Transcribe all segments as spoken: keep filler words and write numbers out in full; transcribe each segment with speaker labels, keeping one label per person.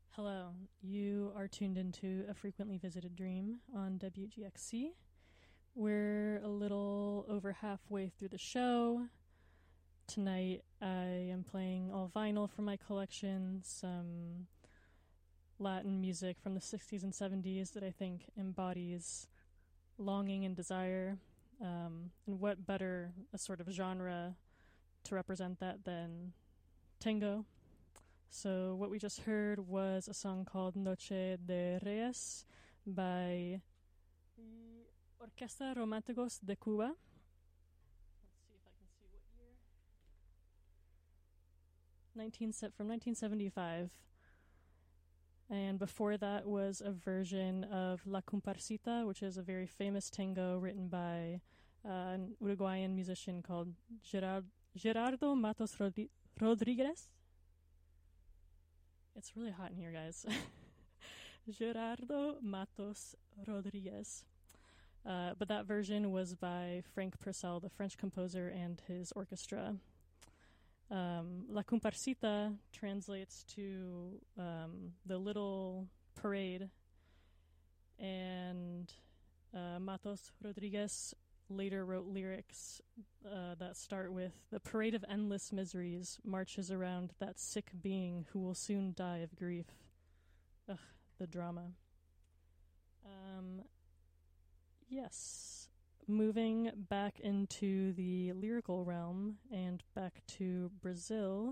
Speaker 1: Hello, you are tuned into A Frequently Visited Dream on W G X C. We're a little over halfway through the show. Tonight I am playing all vinyl from my collection, some Latin music from the sixties and seventies that I think embodies longing and desire. Um, and what better a sort of genre to represent that than tango? So what we just heard was a song called Noche de Reyes by the Orquesta Románticos de Cuba. Let's see if I can see what year. nineteen from nineteen seventy-five. And before that was a version of La Comparsita, which is a very famous tango written by uh, an Uruguayan musician called Gerard, Gerardo Matos Rodi- Rodriguez. It's really hot in here, guys. Gerardo Matos Rodriguez. Uh, but that version was by Frank Purcell, the French composer, and his orchestra. Um, La Comparsita translates to um, the little parade, and uh, Matos Rodriguez later wrote lyrics uh, that start with, "The parade of endless miseries marches around that sick being who will soon die of grief." Ugh, the drama. Um, yes. Moving back into the lyrical realm and back to Brazil.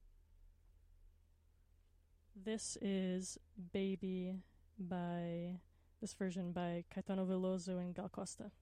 Speaker 1: This is Baby by, this version by Caetano Veloso and Gal Costa.